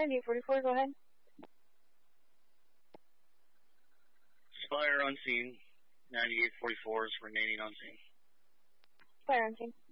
9844, go ahead. Spire on scene. 9844 is remaining on scene. Spire on scene.